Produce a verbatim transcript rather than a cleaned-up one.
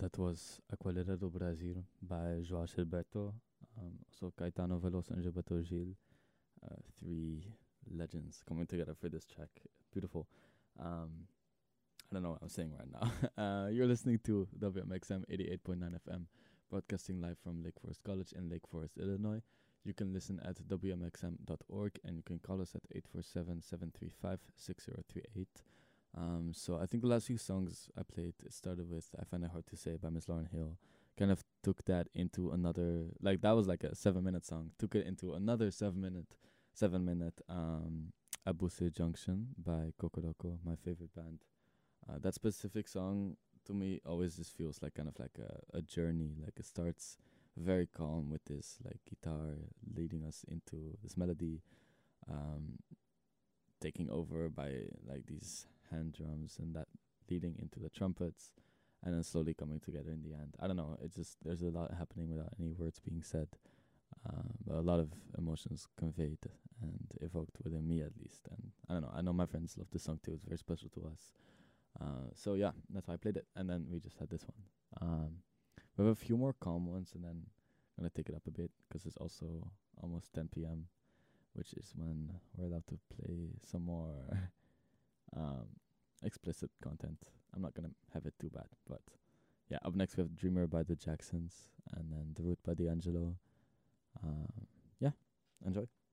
that was Aquarela do Brasil by João Gilberto, um, also Caetano Veloso and Gilberto Gil, uh, three legends coming together for this track. Beautiful. Um, I don't know what I'm saying right now. uh, you're listening to W M X M eighty-eight point nine F M, broadcasting live from Lake Forest College in Lake Forest, Illinois. You can listen at W M X M dot org and you can call us at eight four seven, seven three five, six zero three eight. Um, so I think the last few songs I played, it started with I Find It Hard to Say by Miss Lauren Hill. Kind of took that into another, like that was like a seven minute song. Took it into another seven minute, seven minute um, Abuse Junction by Kokoroko, my favorite band. Uh, that specific song to me always just feels like kind of like a, a journey. Like it starts very calm with this like guitar leading us into this melody, um, taking over by like these hand drums and that leading into the trumpets, and then slowly coming together in the end. I don't know. It's just there's a lot happening without any words being said, uh, but a lot of emotions conveyed and evoked within me at least. And I don't know. I know my friends love this song too. It's very special to us. Uh, so yeah, that's why I played it. And then we just had this one. Um, we have a few more calm ones, and then I'm gonna take it up a bit because it's also almost ten p m, which is when we're allowed to play some more um, explicit content. I'm not gonna have it too bad, but yeah. Up next we have Dreamer by the Jacksons, and then The Root by D'Angelo. Um, yeah, enjoy.